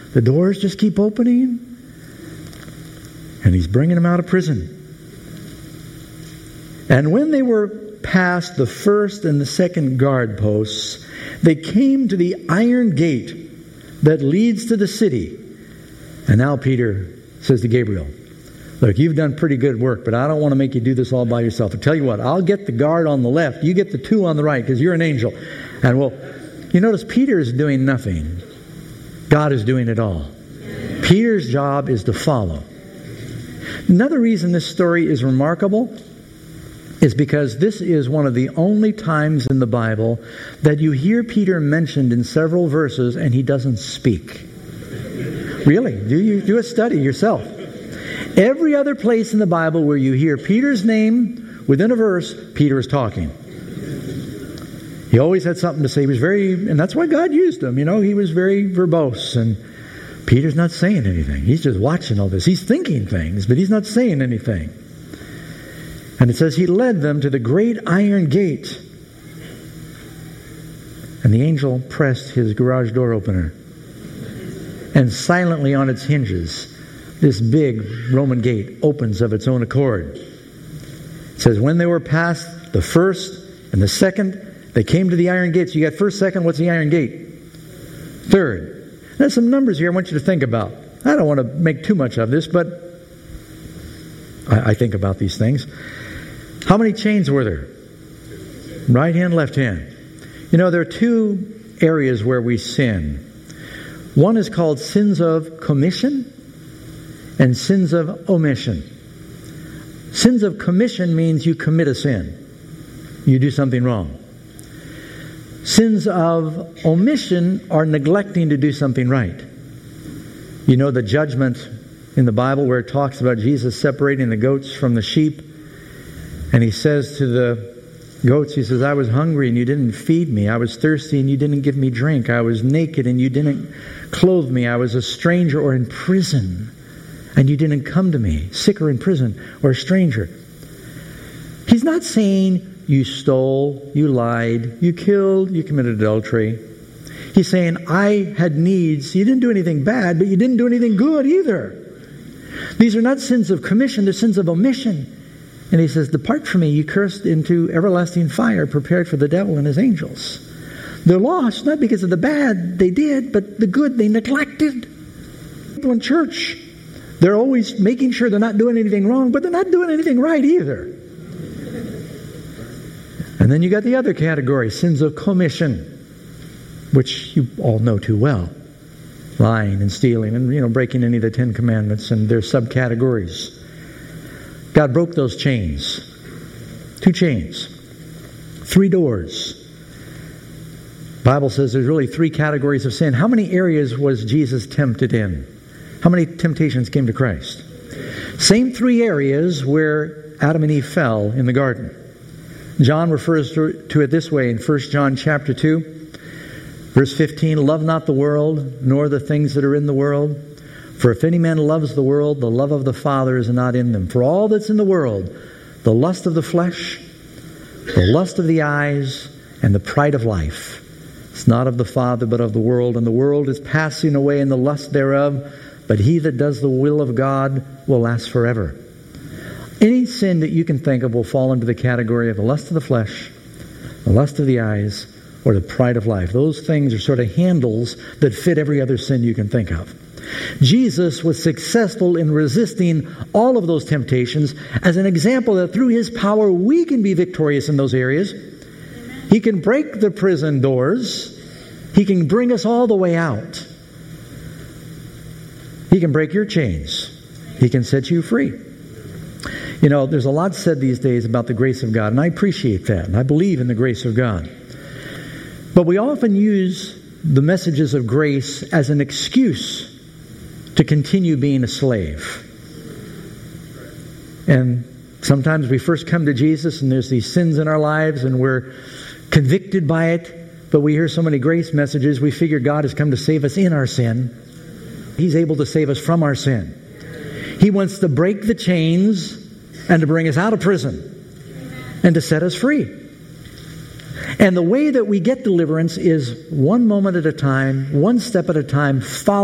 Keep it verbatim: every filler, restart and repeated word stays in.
The doors just keep opening. And he's bringing them out of prison. And when they were past the first and the second guard posts, they came to the iron gate that leads to the city. And now Peter says to Gabriel, look, you've done pretty good work, but I don't want to make you do this all by yourself. I'll tell you what, I'll get the guard on the left. You get the two on the right because you're an angel. And well, you notice Peter is doing nothing. God is doing it all. Peter's job is to follow. Another reason this story is remarkable is because this is one of the only times in the Bible that you hear Peter mentioned in several verses and he doesn't speak. Really? Do you do a study yourself? Every other place in the Bible where you hear Peter's name within a verse, Peter is talking. He always had something to say. He was very, and that's why God used him. You know, he was very verbose, and Peter's not saying anything. He's just watching all this. He's thinking things, but he's not saying anything. And it says he led them to the great iron gate. And the angel pressed his garage door opener. And silently on its hinges, this big Roman gate opens of its own accord. It says, when they were past the first and the second, they came to the iron gate. So you got first, second, what's the iron gate? Third. There's some numbers here I want you to think about. I don't want to make too much of this, but I, I think about these things. How many chains were there? Right hand, left hand. You know, there are two areas where we sin. One is called sins of commission and sins of omission. Sins of commission means you commit a sin. You do something wrong. Sins of omission are neglecting to do something right. You know the judgment in the Bible where it talks about Jesus separating the goats from the sheep. And he says to the goats, he says, I was hungry and you didn't feed me. I was thirsty and you didn't give me drink. I was naked and you didn't clothe me. I was a stranger or in prison and you didn't come to me. Sick or in prison or a stranger. He's not saying you stole, you lied, you killed, you committed adultery. He's saying, I had needs. You didn't do anything bad, but you didn't do anything good either. These are not sins of commission, they're sins of omission. And he says, depart from me, you cursed, into everlasting fire prepared for the devil and his angels. They're lost, not because of the bad they did, but the good they neglected. People in church, they're always making sure they're not doing anything wrong, but they're not doing anything right either. And then you got the other category, sins of commission, which you all know too well. Lying and stealing and, you know, breaking any of the Ten Commandments and their subcategories. God broke those chains. Two chains. Three doors. The Bible says there's really three categories of sin. How many areas was Jesus tempted in? How many temptations came to Christ? Same three areas where Adam and Eve fell in the garden. John refers to it this way in First John chapter two, verse fifteen, love not the world, nor the things that are in the world. For if any man loves the world, the love of the Father is not in them. For all that's in the world, the lust of the flesh, the lust of the eyes, and the pride of life, it's not of the Father, but of the world. And the world is passing away in the lust thereof, but he that does the will of God will last forever. Any sin that you can think of will fall into the category of the lust of the flesh, the lust of the eyes, or the pride of life. Those things are sort of handles that fit every other sin you can think of. Jesus was successful in resisting all of those temptations as an example that through His power we can be victorious in those areas. He can break the prison doors. He can bring us all the way out. He can break your chains. He can set you free. You know, there's a lot said these days about the grace of God, and I appreciate that, and I believe in the grace of God. But we often use the messages of grace as an excuse to continue being a slave. And sometimes we first come to Jesus and there's these sins in our lives and we're convicted by it, but we hear so many grace messages, we figure God has come to save us in our sin. He's able to save us from our sin. He wants to break the chains and to bring us out of prison and to set us free. And the way that we get deliverance is one moment at a time, one step at a time, follow